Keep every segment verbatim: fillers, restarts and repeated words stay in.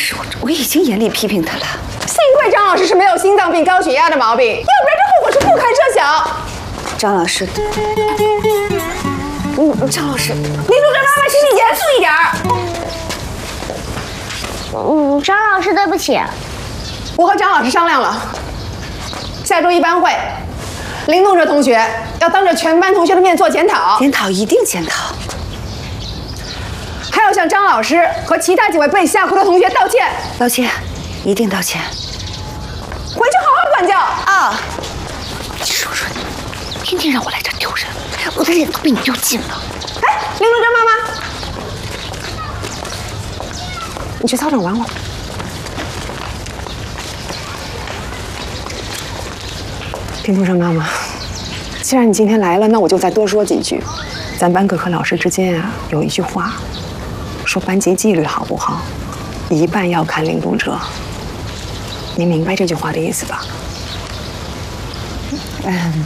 师，我我已经严厉批评他了。 幸亏张老师是没有心脏病、高血压的毛病，要不然这后果是不堪设想。 张老师，嗯，张老师， 林主任妈妈，请你严肃一点儿。 嗯，张老师，对不起。 我和张老师商量了，下周一班会，林动哲同学要当着全班同学的面做检讨。 检讨一定检讨。 还要向张老师和其他几位被吓哭的同学道歉。 道歉，一定道歉。 回去好好管教啊！ 你说说，天天让我来这丢人，我的脸都被你丢尽了。 哎，林主任妈妈，你去操场玩会儿。林主任妈妈，既然你今天来了，那我就再多说几句。咱班各科老师之间啊，有一句话，说班级纪律好不好，一半要看林动哲。您明白这句话的意思吧？嗯，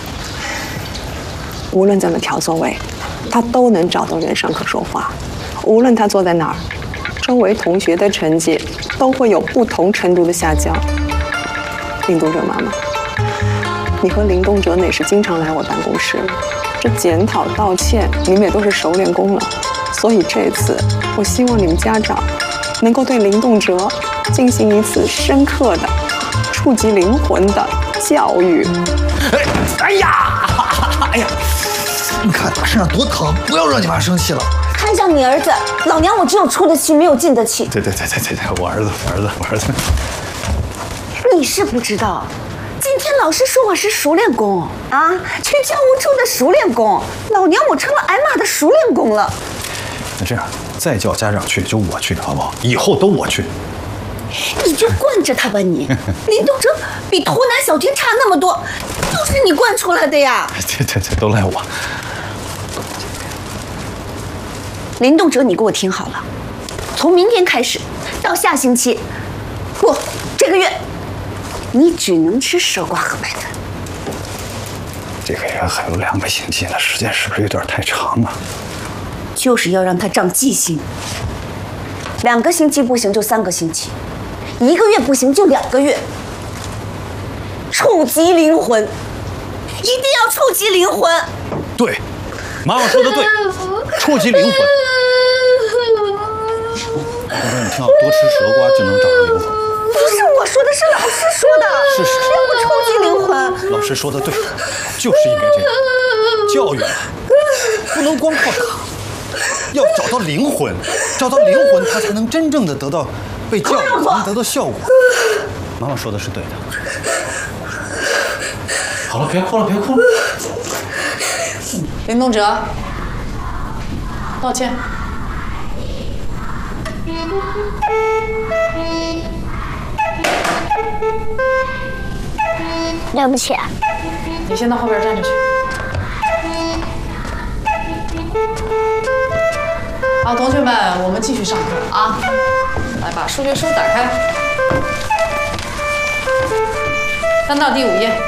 无论怎么调座位，他都能找到人上课说话。无论他坐在哪儿，周围同学的成绩都会有不同程度的下降。林动哲妈妈，你和林动哲哪是经常来我办公室，这检讨道歉你们也都是熟练工了。所以这次我希望你们家长能够对林动哲进行一次深刻的、触及灵魂的教育。 哎，哎呀，哎呀，你看他身上多疼，不要惹你妈生气了。 看上你儿子，老娘我只有出得气，没有进得气。 对对对对对对，我儿子，我儿子，我儿子。 你是不知道，今天老师说我是熟练工啊，去教务处的熟练工，老娘我成了挨骂的熟练工了。 那这样，再叫家长去，就我去，好不好？以后都我去。 你就惯着他吧你，林动哲比图南小婷差那么多，都是你惯出来的呀！ 对对对，都赖我。 林动哲，你给我听好了，从明天开始到下星期，不，这个月，你只能吃蛇瓜和白饭。 这个月还有两个星期呢，时间是不是有点太长啊？ 就是要让他长记性，两个星期不行就三个星期，一个月不行就两个月。触及灵魂，一定要触及灵魂。 对，妈妈说的对，触及灵魂。我说你听好，多吃蛇瓜就能找到灵魂。 不是我说的，是老师说的。 是是， 要不触及灵魂。 老师说的对，就是应该这样。教育不能光靠打，要找到灵魂，找到灵魂，他才能真正的得到被教育，才能得到效果。妈妈说的是对的。好了，别哭了，别哭了。 林动哲，道歉。 对不起。 你先到后边站着去。好，同学们，我们继续上课啊！来，把数学书打开，翻到第五页。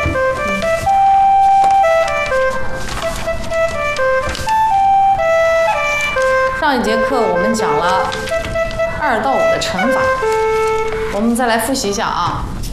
上一节课我们讲了二到五的乘法，我们再来复习一下啊。